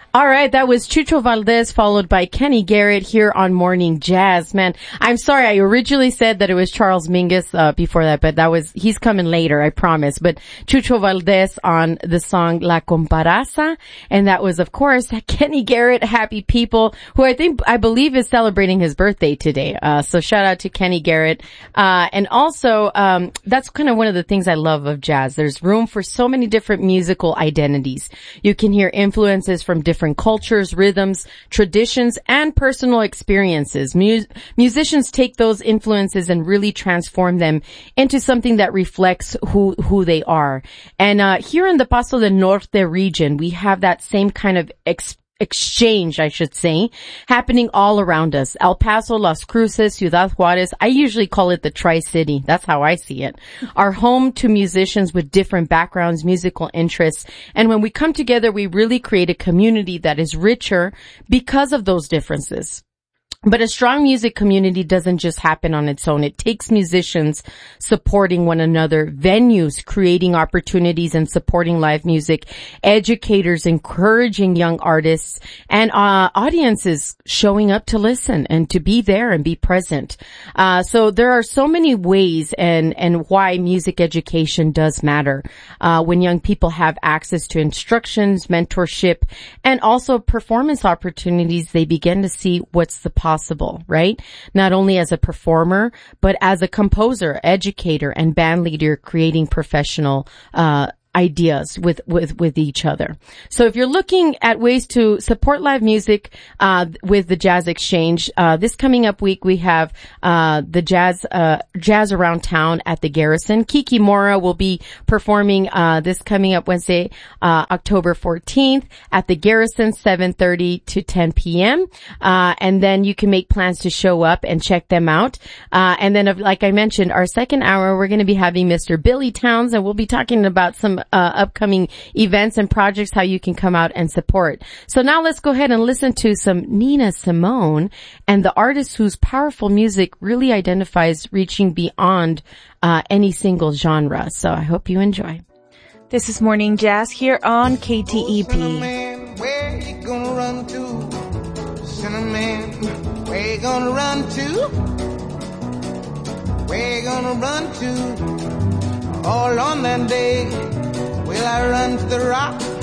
All right, that was Chucho Valdez followed by Kenny Garrett here on Morning Jazz. Man, I'm sorry, I originally said that it was Charles Mingus before that, but he's coming later, I promise. But Chucho Valdez on the song La Comparaza, and that was, of course, Kenny Garrett, Happy People, who I believe is celebrating his birthday today. So shout out to Kenny Garrett. And also, that's kind of one of the things I love of jazz. There's room for so many different musical identities. You can hear influences from different cultures, rhythms, traditions, and personal experiences. Musicians take those influences and really transform them into something that reflects who they are. And here in the Paso del Norte region, we have that same kind of exchange, I should say, happening all around us. El Paso, Las Cruces, Ciudad Juarez, I usually call it the Tri-City. That's how I see it. Are home to musicians with different backgrounds, musical interests. And when we come together, we really create a community that is richer because of those differences. But a strong music community doesn't just happen on its own. It takes musicians supporting one another, venues creating opportunities and supporting live music, educators encouraging young artists, and audiences showing up to listen and to be there and be present. So there are so many ways and why music education does matter. When young people have access to instructions, mentorship, and also performance opportunities, they begin to see what's the possible, right? Not only as a performer, but as a composer, educator, and band leader creating professional ideas with each other. So if you're looking at ways to support live music with the Jazz Exchange, this coming up week we have the Jazz Around Town at the Garrison. Kiki Mora will be performing this coming up Wednesday, October 14th at the Garrison, 7:30 to 10 p.m. And then you can make plans to show up and check them out. And then, like I mentioned, our second hour we're going to be having Mr. Billy Towns, and we'll be talking about some upcoming events and projects, how you can come out and support. So now let's go ahead and listen to some Nina Simone and the artist whose powerful music really identifies reaching beyond any single genre. So I hope you enjoy. This is Morning Jazz here on KTEP. Cinnamon, where you gonna run to? Cinnamon, where you gonna run to? Where you gonna run to? All on that day, will I run to the rock?